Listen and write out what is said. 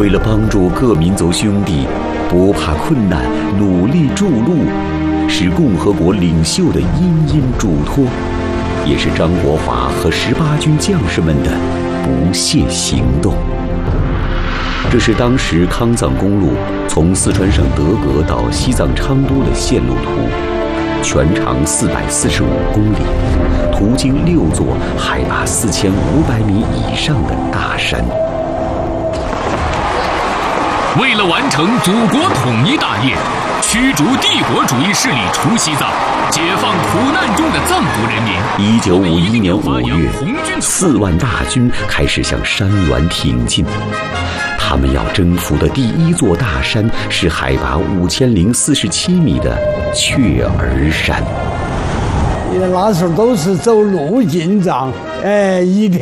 为了帮助各民族兄弟不怕困难，努力筑路，是共和国领袖的殷殷嘱托，也是张国华和18军将士们的不懈行动。这是当时康藏公路从四川省德格到西藏昌都的线路图，全长445公里，途经6座海拔4500米以上的大山。 为了完成祖国统一大业，驱逐帝国主义势力除西藏，解放苦难中的藏族人民。 1951年5月，4万大军开始向山峦挺进。他们要征服的第1座大山是海拔5047米的雀儿山。 那时候都是走路进藏，一天。